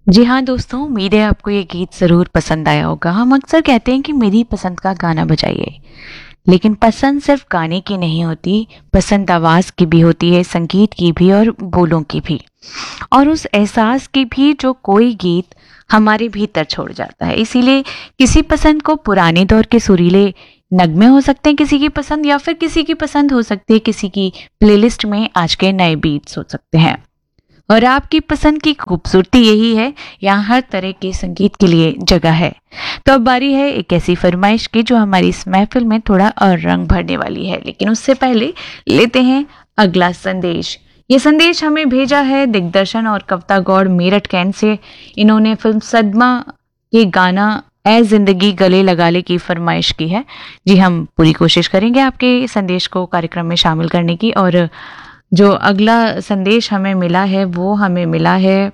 जी हाँ दोस्तों, उम्मीद है आपको ये गीत ज़रूर पसंद आया होगा। हम अक्सर कहते हैं कि मेरी पसंद का गाना बजाइए, लेकिन पसंद सिर्फ गाने की नहीं होती, पसंद आवाज़ की भी होती है, संगीत की भी और बोलों की भी, और उस एहसास की भी जो कोई गीत हमारे भीतर छोड़ जाता है। इसीलिए किसी पसंद को पुराने दौर के सुरीले नगमे हो सकते हैं किसी की पसंद, या फिर किसी की पसंद हो सकती है किसी की प्लेलिस्ट में आज के नए बीट्स हो सकते हैं। और आपकी पसंद की खूबसूरती यही है, यहाँ हर तरह के संगीत के लिए जगह है। तो अब बारी है एक ऐसी फरमाइश की जो हमारी इस महफिल में थोड़ा और रंग भरने वाली है, लेकिन उससे पहले लेते हैं अगला संदेश। ये संदेश हमें भेजा है दिग्दर्शन और कविता गौड़ मेरठ कैंट से। इन्होंने फिल्म सदमा के गाना ए जिंदगी गले लगा ले की फरमाइश की है। जी, हम पूरी कोशिश करेंगे आपके संदेश को कार्यक्रम में शामिल करने की। और जो अगला संदेश हमें मिला है वो हमें मिला है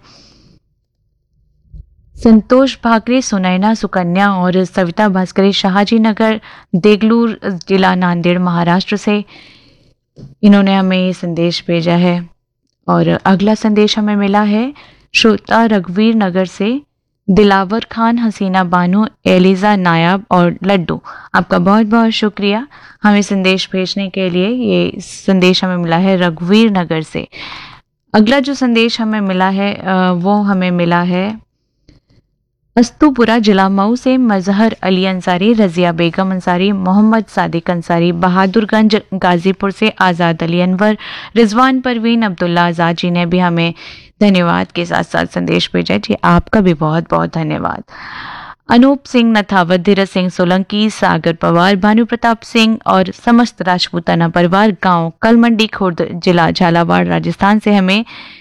संतोष भाकरे, सुनैना सुकन्या और सविता भास्करे, शाहजी नगर, देगलूर जिला, नांदेड़, महाराष्ट्र से। इन्होंने हमें ये संदेश भेजा है। और अगला संदेश हमें मिला है श्रोता रघुवीर नगर से दिलावर खान, हसीना बानो, एलिजा नायाब और लड्डू। आपका बहुत बहुत शुक्रिया हमें संदेश भेजने के लिए। ये संदेश हमें मिला है रघुवीर नगर से। अगला जो संदेश हमें मिला है वो हमें मिला है अस्तुपुरा जिला मऊ से मजहर अली अंसारी, रजिया बेगम अंसारी, मोहम्मद सादिक अंसारी, बहादुरगंज गाजीपुर से आज़ाद अली अनवर, रिजवान परवीन, अब्दुल्ला आज़ाद जी ने भी हमें धन्यवाद के साथ साथ संदेश भेजा है। जी, आपका भी बहुत बहुत धन्यवाद। अनूप सिंह नथावत, धीरज सिंह सोलंकी, सागर पवार, भानु प्रताप सिंह और समस्त राजपूताना परिवार, गांव कलमंडी खुर्द, जिला झालावाड़, राजस्थान से हमें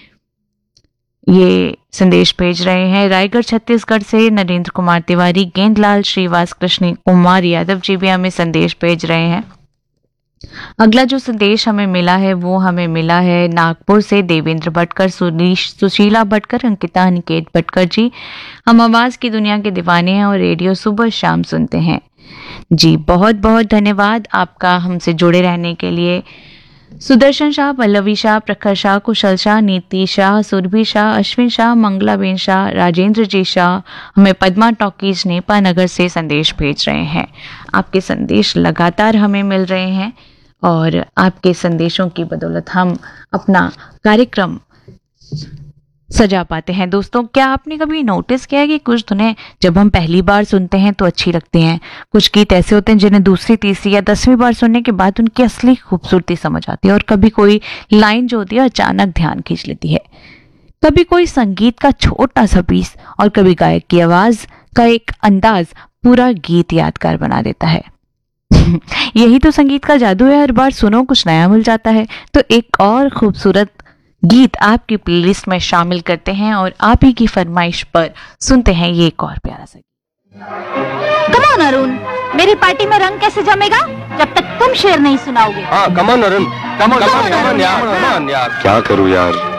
ये संदेश भेज रहे हैं। रायगढ़ छत्तीसगढ़ से नरेंद्र कुमार तिवारी, गेंदलाल श्रीवास, कृष्ण कुमार यादव जी भी हमें संदेश भेज रहे हैं। अगला जो संदेश हमें मिला है वो हमें मिला है नागपुर से देवेंद्र भटकर, सुशीला भटकर, अंकिता अनिकेत भटकर जी। हम आवाज की दुनिया के दीवाने हैं और रेडियो सुबह शाम सुनते हैं। जी, बहुत बहुत धन्यवाद आपका हमसे जुड़े रहने के लिए। सुदर्शन शाह, पल्लवी शाह, प्रखर शाह, कुशल शाह, नीति शाह, सुरभि शाह, अश्विन शाह, मंगलाबेन शाह, राजेंद्र जी शाह हमें पद्मा टॉकीज नेपा नगर से संदेश भेज रहे हैं। आपके संदेश लगातार हमें मिल रहे हैं और आपके संदेशों की बदौलत हम अपना कार्यक्रम सजा पाते हैं। दोस्तों, क्या आपने कभी नोटिस किया है कि कुछ धुनें जब हम पहली बार सुनते हैं तो अच्छी लगती हैं, कुछ गीत ऐसे होते हैं जिन्हें दूसरी, तीसरी या 10वीं बार सुनने के बाद उनकी असली खूबसूरती समझ आती है, और कभी कोई लाइन जो होती है अचानक ध्यान खींच लेती है, कभी कोई संगीत का छोटा सा पीस और कभी गायक की आवाज का एक अंदाज पूरा गीत यादगार बना देता है। यही तो संगीत का जादू है, हर बार सुनो कुछ नया मिल जाता है। तो एक और खूबसूरत गीत आपकी प्लेलिस्ट में शामिल करते हैं और आप ही की फरमाइश पर सुनते हैं ये एक और प्यारा सा। कम ऑन अरुण, मेरी पार्टी में रंग कैसे जमेगा जब तक तुम शेर नहीं सुनाओगे। हाँ, come on Arun, come on यार, क्या करूँ यार।